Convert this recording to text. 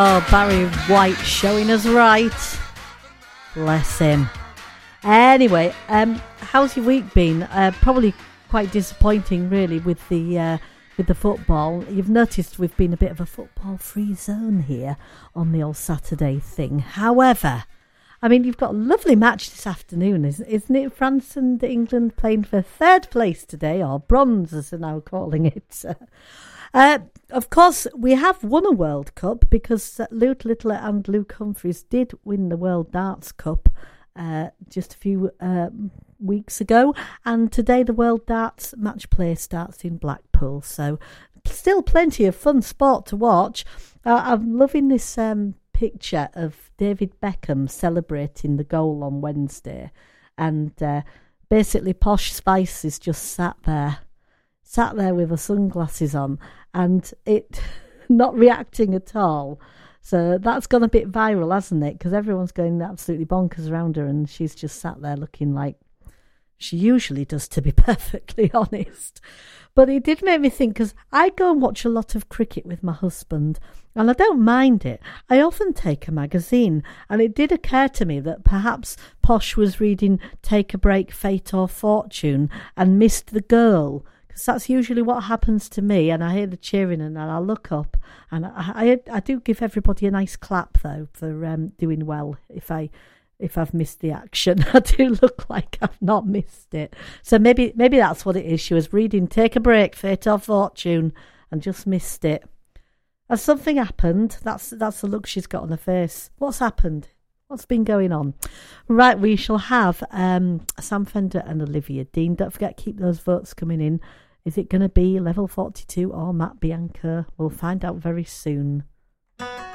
Oh, Barry White showing us right. Bless him. Anyway, how's your week been? Probably quite disappointing, really, with the football. You've noticed we've been a bit of a football-free zone here on the old Saturday thing. However, I mean, you've got a lovely match this afternoon, isn't it? France and England playing for third place today, or bronze, as they're now calling it. Of course, we have won a World Cup because Luke Littler and Luke Humphries did win the World Darts Cup just a few weeks ago. And today the World Darts Match Play starts in Blackpool. So still plenty of fun sport to watch. I'm loving this picture of David Beckham celebrating the goal on Wednesday. And basically Posh Spice is just sat there with her sunglasses on and it not reacting at all. So that's gone a bit viral, hasn't it? Because everyone's going absolutely bonkers around her and she's just sat there looking like she usually does, to be perfectly honest. But it did make me think, because I go and watch a lot of cricket with my husband and I don't mind it. I often take a magazine and it did occur to me that perhaps Posh was reading Take a Break, Fate or Fortune and missed the goal. Because that's usually what happens to me, and I hear the cheering and I look up and I do give everybody a nice clap though for doing well. If I've missed the action, I do look like I've not missed it. So maybe that's what it is. She was reading Take a Break, Fate or Fortune and just missed it. Has something happened? That's the look she's got on her face. What's happened? What's been going on? Right, we shall have Sam Fender and Olivia Dean. Don't forget, keep those votes coming in. Is it going to be Level 42 or Matt Bianco? We'll find out very soon.